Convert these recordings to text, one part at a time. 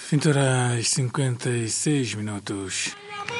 20h56.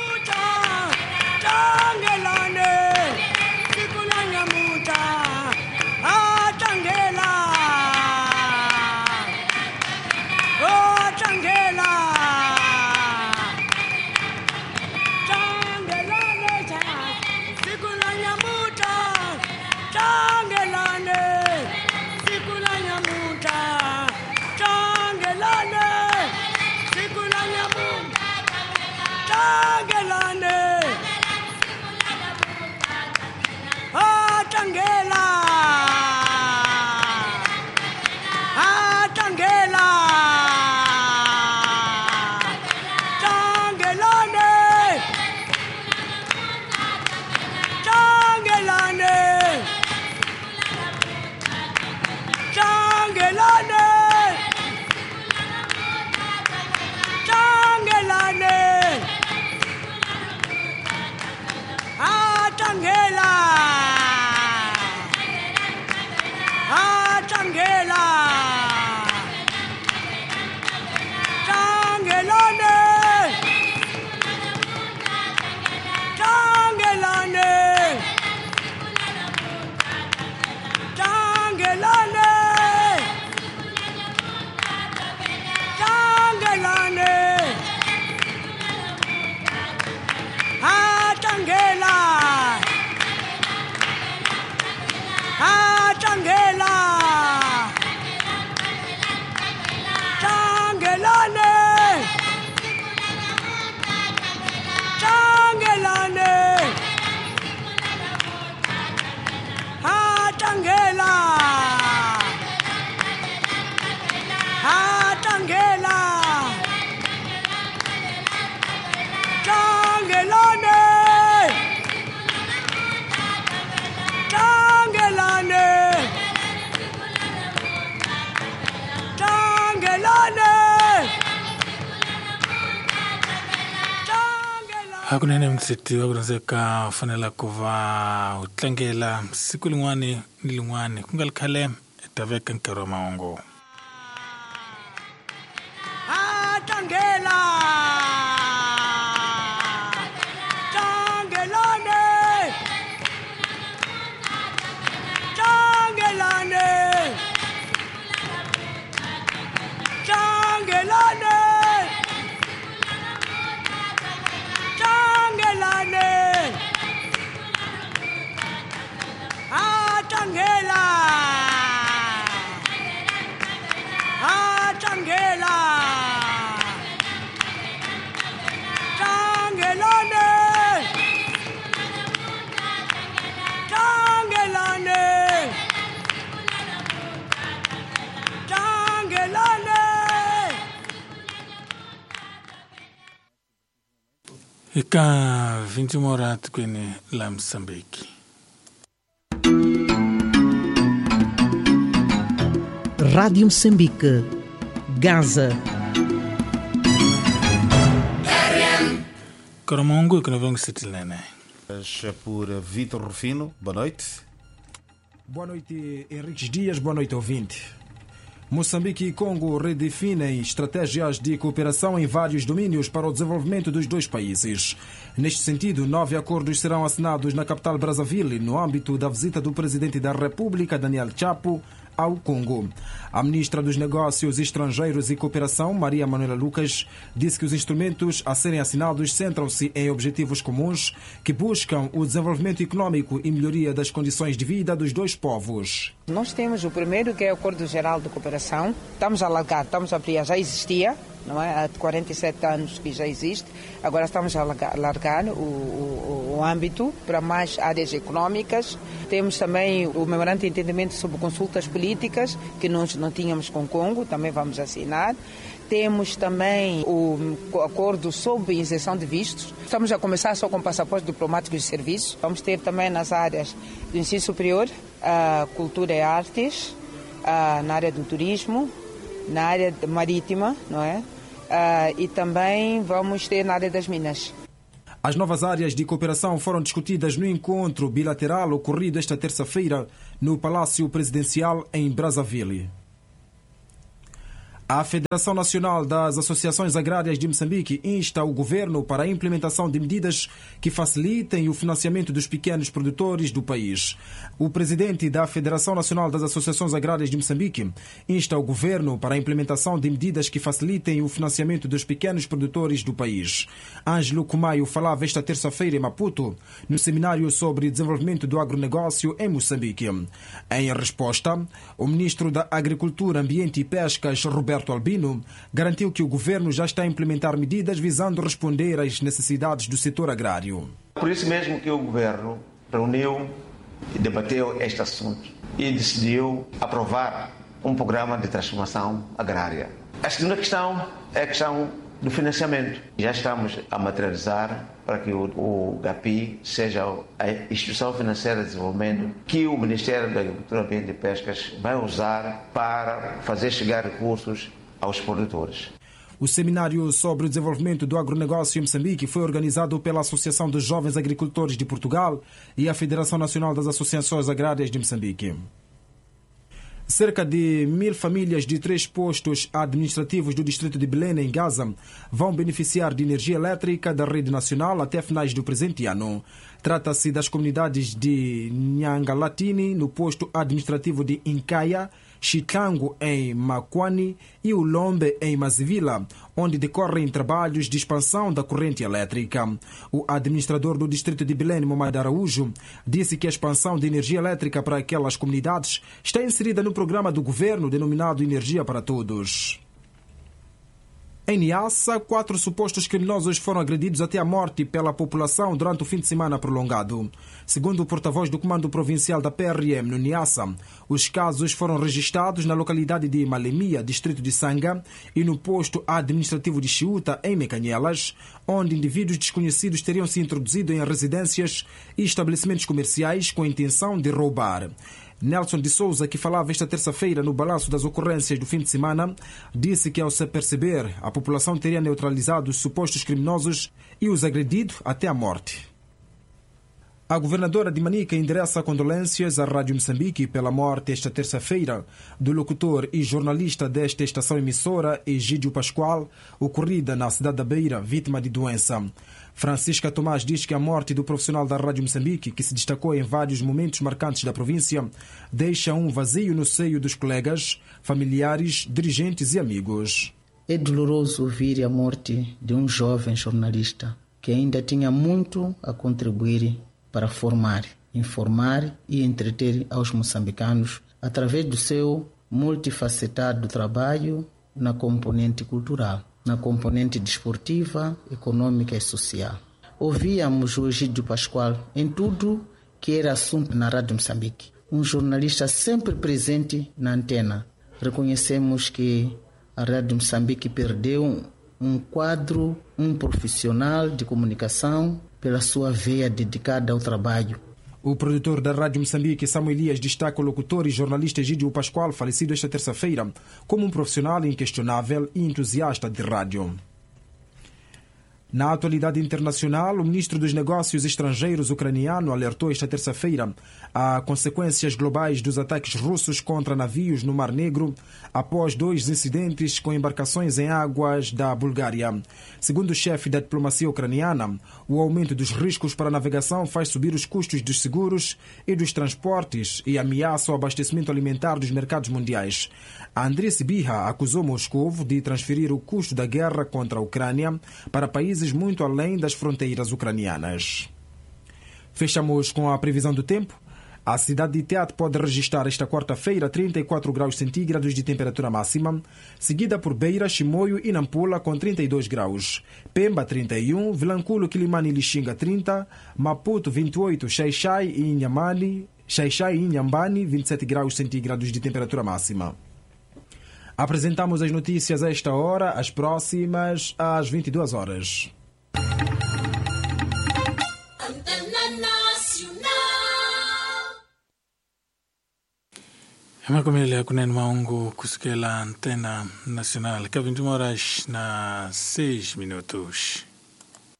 Hakunene msiti wakunazeka fanela kuva utlangela siku lingwani nilingwani kungalikale etaveka nkero maongo ika 20 morat kwenye la Msambiki. Rádio Moçambique, Gaza. Caramongo, que não vamos se tilene. Por Vitor Rufino, boa noite. Boa noite, Henriques Dias, boa noite, ouvinte. Moçambique e Congo redefinem estratégias de cooperação em vários domínios para o desenvolvimento dos dois países. Neste sentido, 9 acordos serão assinados na capital Brazzaville no âmbito da visita do presidente da República, Daniel Chapo, ao Congo. A ministra dos Negócios Estrangeiros e Cooperação, Maria Manuela Lucas, disse que os instrumentos a serem assinados centram-se em objetivos comuns que buscam o desenvolvimento econômico e melhoria das condições de vida dos dois povos. Nós temos o primeiro, que é o Acordo Geral de Cooperação. Estamos a alargar, estamos a ampliar, já existia, não é? Há 47 anos que já existe. Agora estamos a alargar o âmbito para mais áreas econômicas. Temos também o Memorando de Entendimento sobre Consultas Políticas, que nós não tínhamos com o Congo, também vamos assinar. Temos também o acordo sobre isenção de vistos. Estamos a começar só com passaportes diplomáticos de serviço. Vamos ter também nas áreas do ensino superior, cultura e artes, na área do turismo, na área marítima, não é? E também vamos ter na área das minas. As novas áreas de cooperação foram discutidas no encontro bilateral ocorrido esta terça-feira no Palácio Presidencial em Brazzaville. A Federação Nacional das Associações Agrárias de Moçambique insta o governo para a implementação de medidas que facilitem o financiamento dos pequenos produtores do país. O presidente da Federação Nacional das Associações Agrárias de Moçambique insta o governo para a implementação de medidas que facilitem o financiamento dos pequenos produtores do país. Ângelo Kumaio falava esta terça-feira em Maputo, no seminário sobre desenvolvimento do agronegócio em Moçambique. Em resposta, o ministro da Agricultura, Ambiente e Pescas, Roberto Albino, garantiu que o governo já está a implementar medidas visando responder às necessidades do setor agrário. Por isso mesmo que o governo reuniu e debateu este assunto e decidiu aprovar um programa de transformação agrária. A segunda questão é a questão do financiamento. Já estamos a materializar para que o GAPI seja a instituição financeira de desenvolvimento que o Ministério da Agricultura, Ambiente e Pescas vai usar para fazer chegar recursos aos produtores. O seminário sobre o desenvolvimento do agronegócio em Moçambique foi organizado pela Associação dos Jovens Agricultores de Portugal e a Federação Nacional das Associações Agrárias de Moçambique. Cerca de 1.000 famílias de 3 postos administrativos do distrito de Belém, em Gaza, vão beneficiar de energia elétrica da rede nacional até finais do presente ano. Trata-se das comunidades de Nhangalatini, no posto administrativo de Incaia, Chitango, em Makwani, e Ulombe, em Mazivila, onde decorrem trabalhos de expansão da corrente elétrica. O administrador do distrito de Belém, Mohamed Araújo, disse que a expansão de energia elétrica para aquelas comunidades está inserida no programa do governo denominado Energia para Todos. Em Niassa, 4 supostos criminosos foram agredidos até a morte pela população durante o fim de semana prolongado. Segundo o porta-voz do Comando Provincial da PRM no Niassa, os casos foram registrados na localidade de Malemia, distrito de Sanga, e no posto administrativo de Chiuta, em Mecanhelas, onde indivíduos desconhecidos teriam se introduzido em residências e estabelecimentos comerciais com a intenção de roubar. Nelson de Souza, que falava esta terça-feira no balanço das ocorrências do fim de semana, disse que, ao se aperceber, a população teria neutralizado os supostos criminosos e os agredido até a morte. A governadora de Manica endereça condolências à Rádio Moçambique pela morte esta terça-feira do locutor e jornalista desta estação emissora, Egídio Pascoal, ocorrida na cidade da Beira, vítima de doença. Francisca Tomás diz que a morte do profissional da Rádio Moçambique, que se destacou em vários momentos marcantes da província, deixa um vazio no seio dos colegas, familiares, dirigentes e amigos. É doloroso ouvir a morte de um jovem jornalista que ainda tinha muito a contribuir para formar, informar e entreter aos moçambicanos através do seu multifacetado trabalho na componente cultural, na componente desportiva, econômica e social. Ouvíamos o Egídio Pascoal em tudo que era assunto na Rádio Moçambique. Um jornalista sempre presente na antena. Reconhecemos que a Rádio Moçambique perdeu um quadro, um profissional de comunicação pela sua veia dedicada ao trabalho. O produtor da Rádio Moçambique, Samuel Elias, destaca o locutor e jornalista Egídio Pascoal, falecido esta terça-feira, como um profissional inquestionável e entusiasta de rádio. Na atualidade internacional, o ministro dos Negócios Estrangeiros ucraniano alertou esta terça-feira a consequências globais dos ataques russos contra navios no Mar Negro após 2 incidentes com embarcações em águas da Bulgária. Segundo o chefe da diplomacia ucraniana, o aumento dos riscos para a navegação faz subir os custos dos seguros e dos transportes e ameaça o abastecimento alimentar dos mercados mundiais. Andrei Sibiha acusou Moscou de transferir o custo da guerra contra a Ucrânia para países muito além das fronteiras ucranianas. Fechamos com a previsão do tempo. A cidade de Teat pode registrar esta quarta-feira 34 graus centígrados de temperatura máxima, seguida por Beira, Chimoio e Nampula com 32 graus, Pemba 31, Vilanculo, Quilimane e Lixinga 30, Maputo 28, Xai-Xai e Inhambane 27 graus centígrados de temperatura máxima. Apresentamos as notícias a esta hora, as próximas às 22 horas. Emakomele kunene maungu kusikela Antena Nacional. Ka 21 horas na 6 minutos.